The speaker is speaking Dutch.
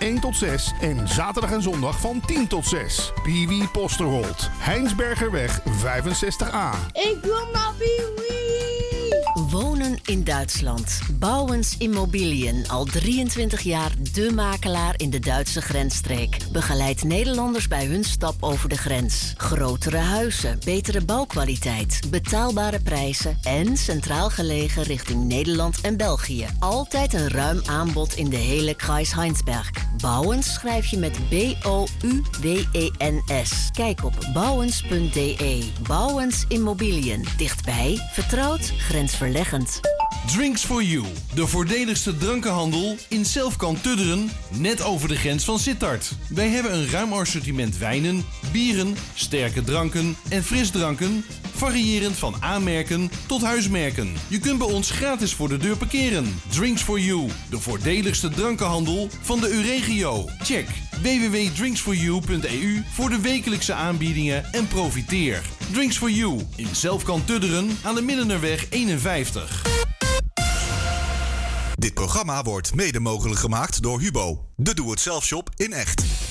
1 tot 6 en zaterdag en zondag van 10 tot 6. Piwi Posterholt, Heinsbergerweg 65A. Ik wil naar Piwi. Wonen in Duitsland. Bouwens Immobilien. Al 23 jaar de makelaar in de Duitse grensstreek. Begeleidt Nederlanders bij hun stap over de grens. Grotere huizen, betere bouwkwaliteit, betaalbare prijzen en centraal gelegen richting Nederland en België. Altijd een ruim aanbod in de hele Kreis Heinsberg. Bouwens schrijf je met B-O-U-W-E-N-S. Kijk op bouwens.de. Bouwens Immobilien. Dichtbij, vertrouwd, grensverleggend. Drinks for You. De voordeligste drankenhandel in Selfkant Tudderen, net over de grens van Sittard. Wij hebben een ruim assortiment wijnen, bieren, sterke dranken en frisdranken, variërend van aanmerken tot huismerken. Je kunt bij ons gratis voor de deur parkeren. Drinks for You. De voordeligste drankenhandel van de Euregio. Check www.drinksforyou.eu voor de wekelijkse aanbiedingen en profiteer. Drinks for You in Selfkant Tudderen aan de Middenerweg 51. Dit programma wordt mede mogelijk gemaakt door Hubo, de doe-het-zelf shop in Echt.